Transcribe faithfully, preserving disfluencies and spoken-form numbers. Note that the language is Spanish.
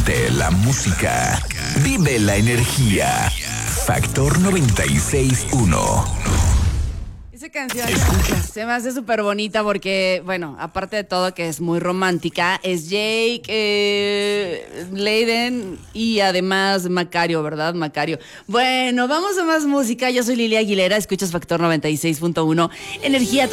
Siente la música. Vive la energía. Factor noventa y seis punto uno. Esa canción se me hace súper bonita porque, bueno, aparte de todo que es muy romántica, es Jake, eh, Leiden y además Macario, ¿verdad? Macario. Bueno, vamos a más música. Yo soy Lili Aguilera, escuchas Factor noventa y seis punto uno. Energía.